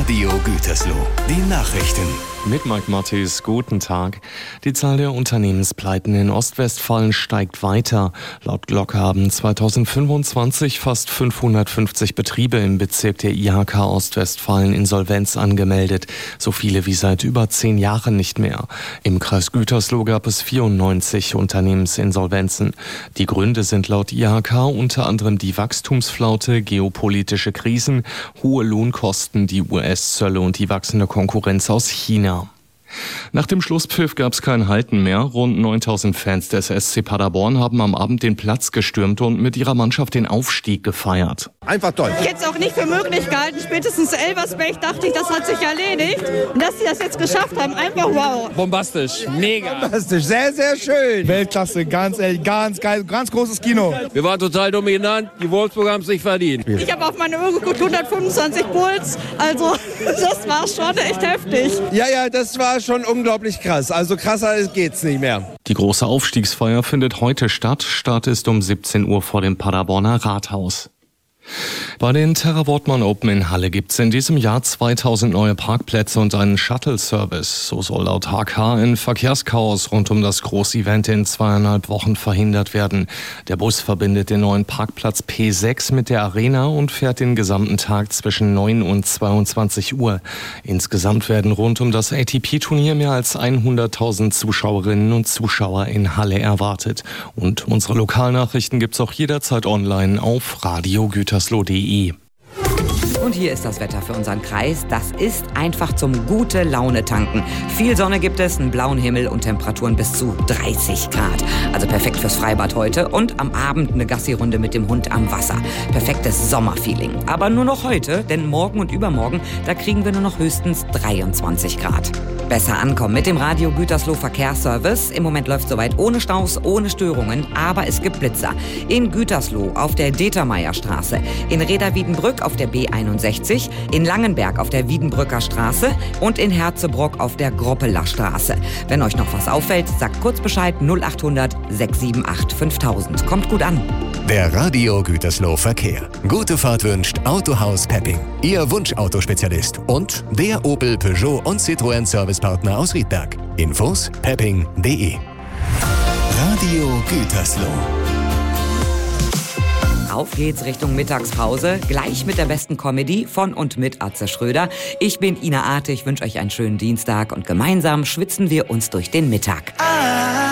Radio Gütersloh, die Nachrichten. Mit Mike Mattis, guten Tag. Die Zahl der Unternehmenspleiten in Ostwestfalen steigt weiter. Laut Glock haben 2025 fast 550 Betriebe im Bezirk der IHK Ostwestfalen Insolvenz angemeldet. So viele wie seit über 10 Jahren nicht mehr. Im Kreis Gütersloh gab es 94 Unternehmensinsolvenzen. Die Gründe sind laut IHK unter anderem die Wachstumsflaute, geopolitische Krisen, hohe Lohnkosten, die US-Zölle und die wachsende Konkurrenz aus China. Nach dem Schlusspfiff gab es kein Halten mehr. Rund 9000 Fans des SC Paderborn haben am Abend den Platz gestürmt und mit ihrer Mannschaft den Aufstieg gefeiert. Einfach toll. Ich hätte es auch nicht für möglich gehalten. Spätestens Elversberg dachte ich, das hat sich erledigt. Und dass sie das jetzt geschafft haben, einfach wow. Bombastisch, mega. Bombastisch, sehr, sehr schön. Weltklasse, ganz ehrlich, ganz geil, ganz großes Kino. Wir waren total dominant, die Wolfsburger haben es nicht verdient. Ich habe auf meine Uhr geguckt, 125 Puls. Also das war schon echt heftig. Ja, das war schon unglaublich krass. Also krasser geht's nicht mehr. Die große Aufstiegsfeier findet heute statt. Start ist um 17 Uhr vor dem Paderborner Rathaus. Bei den Terra Wortmann Open in Halle gibt es in diesem Jahr 2000 neue Parkplätze und einen Shuttle-Service. So soll laut HK ein Verkehrschaos rund um das Großevent in 2,5 Wochen verhindert werden. Der Bus verbindet den neuen Parkplatz P6 mit der Arena und fährt den gesamten Tag zwischen 9 und 22 Uhr. Insgesamt werden rund um das ATP-Turnier mehr als 100.000 Zuschauerinnen und Zuschauer in Halle erwartet. Und unsere Lokalnachrichten gibt's auch jederzeit online auf radiogütersloh.de. Und hier ist das Wetter für unseren Kreis. Das ist einfach zum gute Laune tanken. Viel Sonne gibt es, einen blauen Himmel und Temperaturen bis zu 30 Grad. Also perfekt fürs Freibad heute und am Abend eine Gassi-Runde mit dem Hund am Wasser. Perfektes Sommerfeeling. Aber nur noch heute, denn morgen und übermorgen, da kriegen wir nur noch höchstens 23 Grad. Besser ankommen mit dem Radio Gütersloh Verkehrsservice. Im Moment läuft soweit ohne Staus, ohne Störungen, aber es gibt Blitzer. In Gütersloh auf der Determeierstraße, in Reda-Wiedenbrück auf der B61, in Langenberg auf der Wiedenbrücker Straße und in Herzebrock auf der Groppeler Straße. Wenn euch noch was auffällt, sagt kurz Bescheid 0800 678 5000. Kommt gut an. Der Radio Gütersloh Verkehr. Gute Fahrt wünscht Autohaus Pepping, Ihr Wunschautospezialist und der Opel, Peugeot und Citroën Servicepartner aus Riedberg. Infos pepping.de. Radio Gütersloh. Auf geht's Richtung Mittagspause, gleich mit der besten Comedy von und mit Atze Schröder. Ich bin Ina Arte, ich wünsche euch einen schönen Dienstag und gemeinsam schwitzen wir uns durch den Mittag.